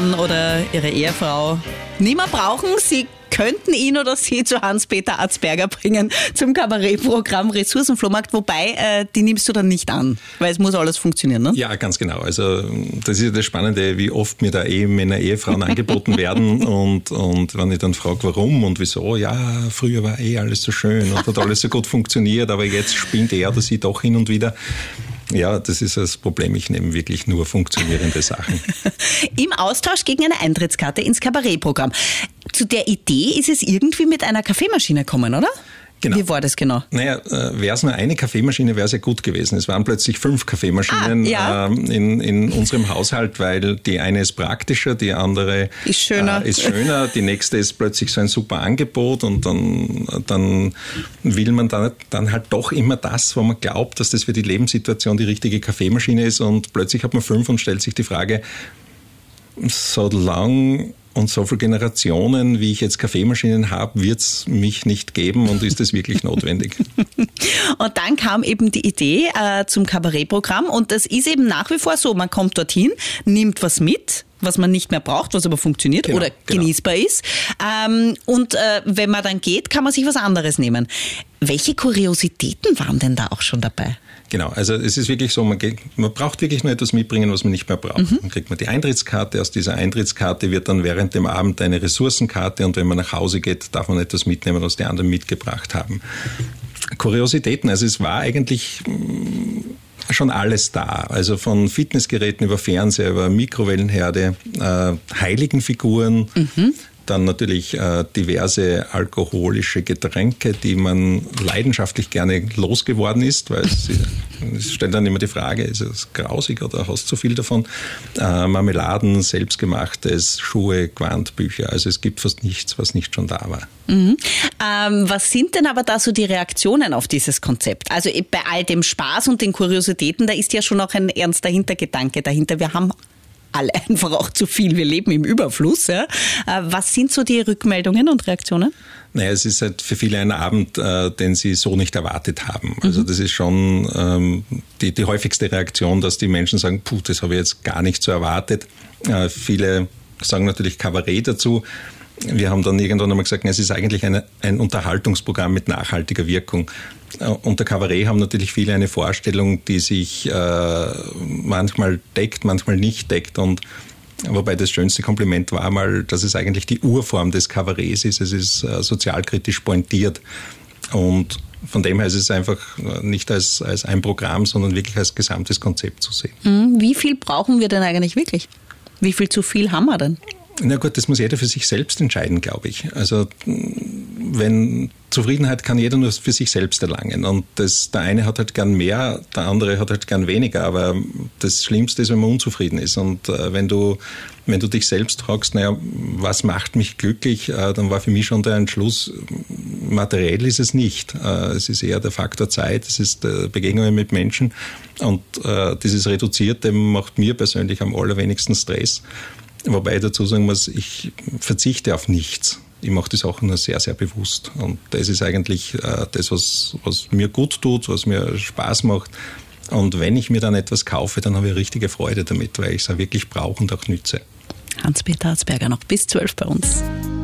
Ehemann oder Ihre Ehefrau nicht mehr brauchen, Sie könnten ihn oder sie zu Hans-Peter Atzberger bringen zum Kabarettprogramm Ressourcenflohmarkt, wobei die nimmst du dann nicht an, weil es muss alles funktionieren, ne? Ja, ganz genau. Also das ist ja das Spannende, wie oft mir da Ehemänner, Ehefrauen angeboten werden und wenn ich dann frage, warum und wieso, ja, früher war alles so schön und hat alles so gut funktioniert, aber jetzt spinnt er oder sie doch hin und wieder. Ja, das ist das Problem. Ich nehme wirklich nur funktionierende Sachen. Im Austausch gegen eine Eintrittskarte ins Kabarettprogramm. Zu der Idee ist es irgendwie mit einer Kaffeemaschine gekommen, oder? Genau. Wie war das genau? Naja, wäre es nur eine Kaffeemaschine, wäre es ja gut gewesen. Es waren plötzlich 5 Kaffeemaschinen in unserem Haushalt, weil die eine ist praktischer, die andere ist schöner, die nächste ist plötzlich so ein super Angebot und dann will man dann halt doch immer das, wo man glaubt, dass das für die Lebenssituation die richtige Kaffeemaschine ist und plötzlich hat man 5 und stellt sich die Frage, so lang und so viele Generationen, wie ich jetzt Kaffeemaschinen habe, wird es mich nicht geben und ist das wirklich notwendig? Und dann kam eben die Idee zum Kabarettprogramm und das ist eben nach wie vor so, man kommt dorthin, nimmt was mit, was man nicht mehr braucht, was aber funktioniert oder genießbar ist. Und wenn man dann geht, kann man sich was anderes nehmen. Welche Kuriositäten waren denn da auch schon dabei? Genau, also es ist wirklich so, man braucht wirklich nur etwas mitbringen, was man nicht mehr braucht. Dann kriegt man die Eintrittskarte, aus dieser Eintrittskarte wird dann während dem Abend eine Ressourcenkarte und wenn man nach Hause geht, darf man etwas mitnehmen, was die anderen mitgebracht haben. Kuriositäten, also es war eigentlich schon alles da, also von Fitnessgeräten über Fernseher, über Mikrowellenherde, Heiligenfiguren, dann natürlich diverse alkoholische Getränke, die man leidenschaftlich gerne losgeworden ist, weil es stellt dann immer die Frage, ist es grausig oder hast du zu viel davon? Marmeladen, selbstgemachtes, Schuhe, Quantbücher, also es gibt fast nichts, was nicht schon da war. Was sind denn aber da so die Reaktionen auf dieses Konzept? Also bei all dem Spaß und den Kuriositäten, da ist ja schon auch ein ernster Hintergedanke dahinter. Wir haben alle einfach auch zu viel. Wir leben im Überfluss. Ja? Was sind so die Rückmeldungen und Reaktionen? Naja, es ist halt für viele ein Abend, den sie so nicht erwartet haben. Also das ist schon die häufigste Reaktion, dass die Menschen sagen, das habe ich jetzt gar nicht so erwartet. Viele sagen natürlich Kabarett dazu. Wir haben dann irgendwann einmal gesagt, es ist eigentlich ein Unterhaltungsprogramm mit nachhaltiger Wirkung. Unter Kabarett haben natürlich viele eine Vorstellung, die sich manchmal deckt, manchmal nicht deckt. Und wobei das schönste Kompliment war mal, dass es eigentlich die Urform des Kabaretts ist. Es ist sozialkritisch pointiert. Und von dem her ist es einfach nicht als ein Programm, sondern wirklich als gesamtes Konzept zu sehen. Wie viel brauchen wir denn eigentlich wirklich? Wie viel zu viel haben wir denn? Na gut, das muss jeder für sich selbst entscheiden, glaube ich. Also wenn Zufriedenheit kann jeder nur für sich selbst erlangen und der eine hat halt gern mehr, der andere hat halt gern weniger, aber das Schlimmste ist, wenn man unzufrieden ist und wenn du dich selbst fragst, was macht mich glücklich, dann war für mich schon der Entschluss, materiell ist es nicht. Es ist eher der Faktor Zeit, es ist Begegnungen mit Menschen und dieses Reduzierte macht mir persönlich am allerwenigsten Stress. Wobei ich dazu sagen muss, ich verzichte auf nichts. Ich mache die Sachen nur sehr, sehr bewusst. Und das ist eigentlich das, was mir gut tut, was mir Spaß macht. Und wenn ich mir dann etwas kaufe, dann habe ich richtige Freude damit, weil ich es auch wirklich brauche und auch nütze. Hans-Peter Atzberger noch bis 12 bei uns.